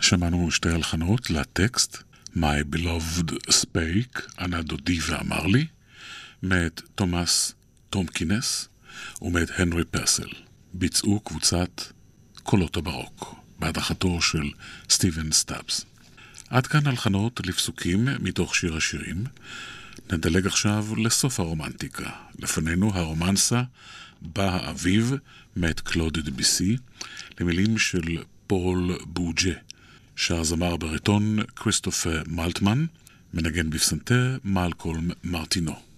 שמענו שתי הלחנות לטקסט My Beloved Spake, ענה דודי ואמר לי, מאת תומאס טומקינס ומאת הנרי פרסל. ביצעו קבוצת קולות הברוק, בהדחתו של סטיבן סטאבס. עד כאן הלחנות לפסוקים מתוך שיר השירים. נדלג עכשיו לסוף הרומנטיקה. לפנינו הרומנסה בא האביב מאת קלוד דביסי, למילים של פול בוג'ה. שר זמר בריטון כריסטופר מלטמן, מנגן בפסנתר מלקולם מרטינו.